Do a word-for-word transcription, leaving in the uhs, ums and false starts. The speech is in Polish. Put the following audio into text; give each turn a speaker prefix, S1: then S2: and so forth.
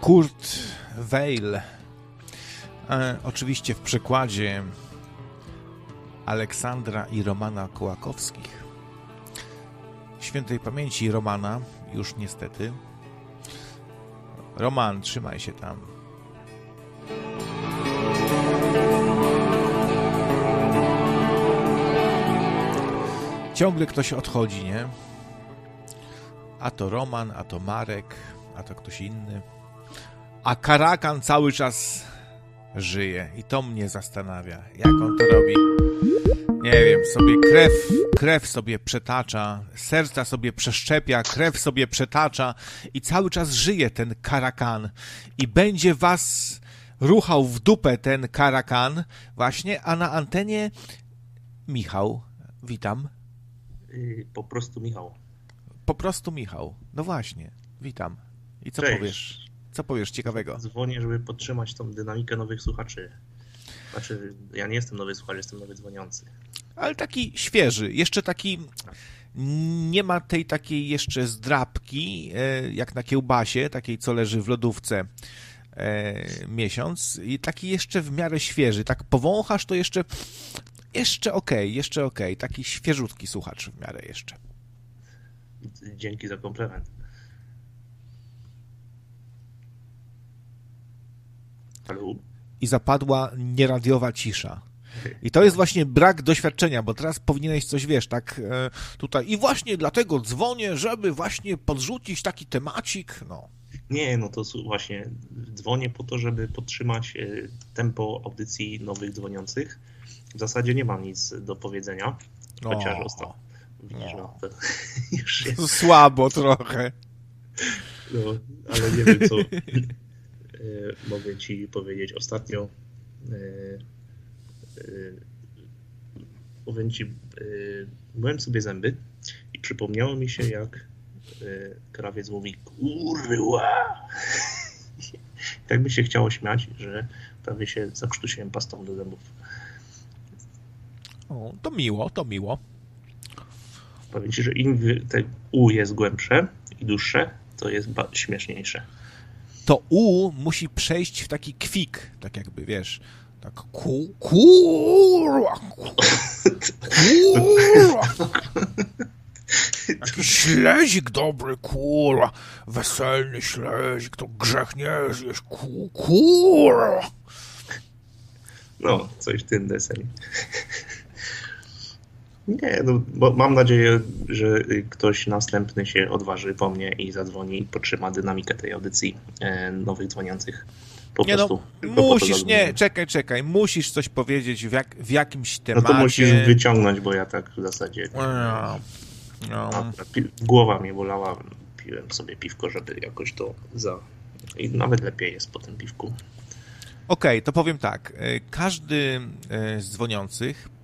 S1: Kurt Weill. E, oczywiście w przekładzie Aleksandra i Romana Kołakowskich. Świętej pamięci Romana, już niestety. Roman, trzymaj się tam. Ciągle ktoś odchodzi, nie? A to Roman, a to Marek, a to ktoś inny. A Karakan cały czas żyje i to mnie zastanawia, jak on to robi. Nie wiem, sobie krew, krew sobie przetacza, serca sobie przeszczepia, krew sobie przetacza i cały czas żyje ten Karakan i będzie was ruchał w dupę ten Karakan właśnie, a na antenie Michał. Witam.
S2: Yy, po prostu Michał.
S1: Po prostu Michał. No właśnie, witam. I co
S2: Cześć.
S1: powiesz? Co powiesz ciekawego?
S2: Dzwonię, żeby podtrzymać tą dynamikę nowych słuchaczy. Znaczy, ja nie jestem nowy słuchacz, jestem nowy dzwoniący.
S1: Ale taki świeży, jeszcze taki, nie ma tej takiej jeszcze zdrabki, jak na kiełbasie, takiej co leży w lodówce e, miesiąc i taki jeszcze w miarę świeży, tak powąchasz to jeszcze, jeszcze okej, okay, jeszcze okej, okay. Taki świeżutki słuchacz w miarę jeszcze.
S2: Dzięki za komplement. Halo?
S1: I zapadła nieradiowa cisza. I to jest właśnie brak doświadczenia, bo teraz powinieneś coś, wiesz, tak e, tutaj i właśnie dlatego dzwonię, żeby właśnie podrzucić taki temacik, no.
S2: Nie, no to właśnie dzwonię po to, żeby podtrzymać tempo audycji nowych dzwoniących. W zasadzie nie mam nic do powiedzenia, chociaż ostatnio. Widzisz, no to już jest...
S1: Słabo trochę.
S2: No, ale nie wiem, co mogę ci powiedzieć. Ostatnio powiem ci, myłem sobie zęby i przypomniało mi się, jak krawiec mówi kurwa. Tak by się chciało śmiać, że prawie się zakrztusiłem pastą do zębów.
S1: O, to miło, to miło.
S2: Powiem ci, że im te U jest głębsze i dłuższe, to jest śmieszniejsze.
S1: To U musi przejść w taki kwik, tak jakby, wiesz, tak ku, kurwa, kurwa. Taki ślezik dobry, kurwa, weselny ślezik, to grzech nie zjesz, ku, kurwa.
S2: No, coś w tym deseń. Nie, no, bo mam nadzieję, że ktoś następny się odważy po mnie i zadzwoni i podtrzyma dynamikę tej audycji e, nowych dzwoniących. Po
S1: nie
S2: prostu.
S1: No, musisz, nie, czekaj, czekaj, musisz coś powiedzieć w, jak, w jakimś temacie.
S2: No to musisz wyciągnąć, bo ja tak w zasadzie...
S1: No, no.
S2: A, głowa mnie bolała, piłem sobie piwko, żeby jakoś to za... I nawet lepiej jest po tym piwku.
S1: Okej, okay, to powiem tak. Każdy z dzwoniących